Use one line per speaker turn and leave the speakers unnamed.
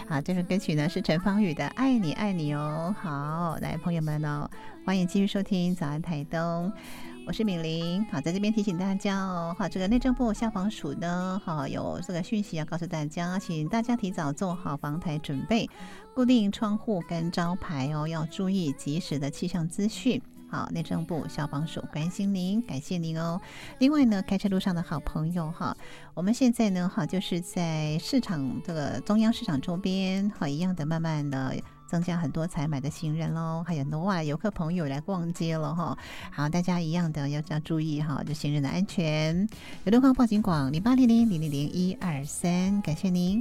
好，这首歌曲呢是陈芳语的《爱你爱你》哦。好，来朋友们哦，欢迎继续收听早安台东。我是敏玲，好，在这边提醒大家哦，好，这个内政部消防署呢，好有这个讯息要告诉大家，请大家提早做好防台准备，固定窗户跟招牌哦，要注意及时的气象资讯。好，内政部消防署关心您，感谢您哦。另外呢，开车路上的好朋友哈，我们现在呢，好就是在市场这个中央市场周边，好一样的慢慢的增加很多采买的行人喽，还有很多外来游客朋友来逛街了哈。好，大家一样的要注意哈，这行人的安全。有路况报警广0800000123，感谢您。